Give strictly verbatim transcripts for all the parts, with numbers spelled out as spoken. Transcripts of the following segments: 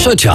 Trzecia.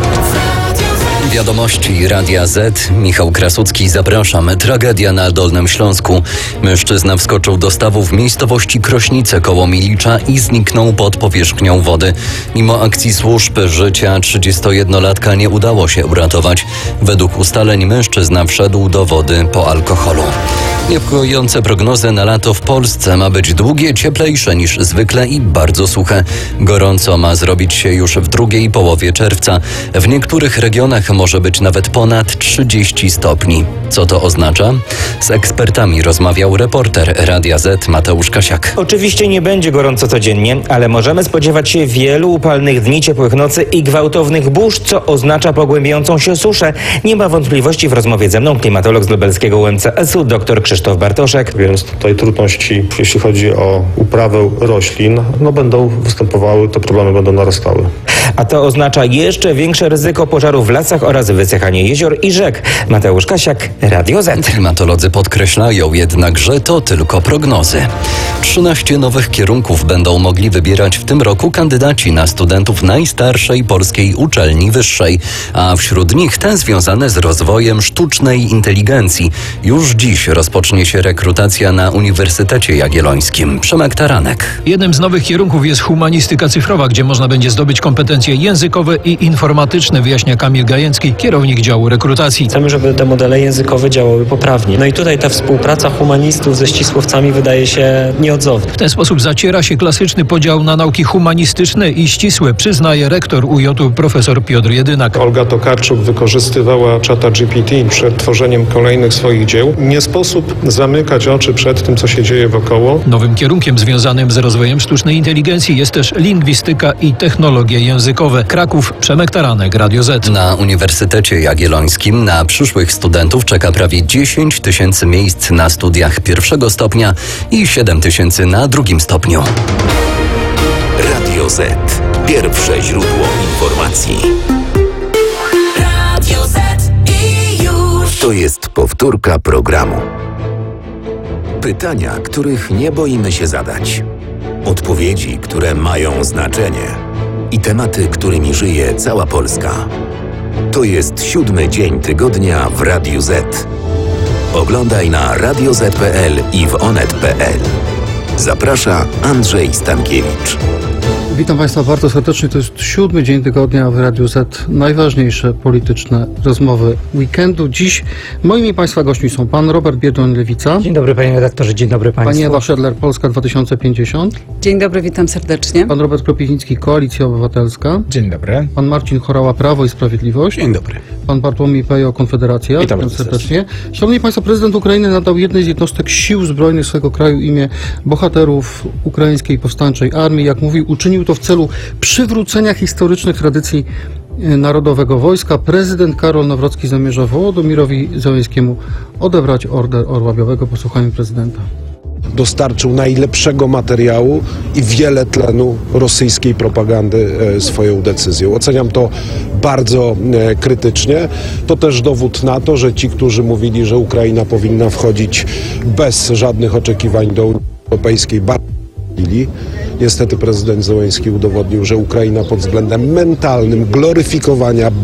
Wiadomości Radia Z. Michał Krasucki, zapraszam. Tragedia na Dolnym Śląsku. Mężczyzna wskoczył do stawu w miejscowości Krośnice koło Milicza i zniknął pod powierzchnią wody. Mimo akcji służb życia trzydziestojednolatka nie udało się uratować. Według ustaleń mężczyzna wszedł do wody po alkoholu. Niepokojące prognozy na lato w Polsce. Ma być długie, cieplejsze niż zwykle i bardzo suche. Gorąco ma zrobić się już w drugiej połowie czerwca. W niektórych regionach może być nawet ponad trzydzieści stopni. Co to oznacza? Z ekspertami rozmawiał reporter Radia Z Mateusz Kasiak. Oczywiście nie będzie gorąco codziennie, ale możemy spodziewać się wielu upalnych dni, ciepłych nocy i gwałtownych burz, co oznacza pogłębiającą się suszę. Nie ma wątpliwości w rozmowie ze mną klimatolog z lubelskiego U M C S u dr Krzysztof Bartoszek. Więc tutaj trudności, jeśli chodzi o uprawę roślin, no będą występowały, te problemy będą narastały. A to oznacza jeszcze większe ryzyko pożarów w lasach oraz wysychanie jezior i rzek. Mateusz Kasiak, Radio Z. Klimatolodzy podkreślają jednak, że to tylko prognozy. trzynaście nowych kierunków będą mogli wybierać w tym roku kandydaci na studentów najstarszej polskiej uczelni wyższej, a wśród nich te związane z rozwojem sztucznej inteligencji. Już dziś rozpocznie się rekrutacja na Uniwersytecie Jagiellońskim. Przemek Taranek. Jednym z nowych kierunków jest humanistyka cyfrowa, gdzie można będzie zdobyć kompetencje językowe i informatyczne, wyjaśnia Kamil Gajęcki, kierownik działu rekrutacji. Chcemy, żeby te modele językowe działały poprawnie. No i tutaj ta współpraca humanistów ze ścisłowcami wydaje się nieodzowna. W ten sposób zaciera się klasyczny podział na nauki humanistyczne i ścisłe, przyznaje rektor U J u profesor Piotr Jedynak. Olga Tokarczuk wykorzystywała czata G P T przed tworzeniem kolejnych swoich dzieł. Nie sposób zamykać oczy przed tym, co się dzieje wokoło. Nowym kierunkiem związanym z rozwojem sztucznej inteligencji jest też lingwistyka i technologie językowe. Kraków, Przemek Taranek, Radio Z. Na Uniwersytecie Jagiellońskim na przyszłych studentów czeka prawie dziesięć tysięcy miejsc na studiach pierwszego stopnia i siedem tysięcy na drugim stopniu. Radio Z. Pierwsze źródło informacji. Radio Z i już. To jest powtórka programu. Pytania, których nie boimy się zadać. Odpowiedzi, które mają znaczenie. I tematy, którymi żyje cała Polska. To jest siódmy dzień tygodnia w Radiu Z. Oglądaj na radio zet kropka pe el i w onet kropka pe el. Zaprasza Andrzej Stankiewicz. Witam Państwa bardzo serdecznie. To jest siódmy dzień tygodnia w Radiu Z. Najważniejsze polityczne rozmowy weekendu. Dziś moimi Państwa gośćmi są Pan Robert Biedroń-Lewica. Dzień dobry Panie redaktorze, dzień dobry Państwu. Pani Ewa Szedler, Polska dwa tysiące pięćdziesiąt. Dzień dobry, witam serdecznie. Pan Robert Kropiwnicki, Koalicja Obywatelska. Dzień dobry. Pan Marcin Horała, Prawo i Sprawiedliwość. Dzień dobry. Pan Bartłomiej Pejo, Konfederacja. Witam Witam serdecznie. Szanowni Państwo, prezydent Ukrainy nadał jednej z jednostek sił zbrojnych swego kraju imię bohaterów ukraińskiej powstańczej armii. Jak mówił, uczynił to w celu przywrócenia historycznych tradycji Narodowego Wojska. Prezydent Karol Nawrocki zamierza Wołodymirowi Zełenskiemu odebrać Order Orła Białego. Posłuchajmy prezydenta. Dostarczył najlepszego materiału i wiele tlenu rosyjskiej propagandy swoją decyzją. Oceniam to bardzo krytycznie. To też dowód na to, że ci, którzy mówili, że Ukraina powinna wchodzić bez żadnych oczekiwań do Unii Europejskiej, bardzo mówili. Niestety prezydent Zełenski udowodnił, że Ukraina pod względem mentalnym, gloryfikowania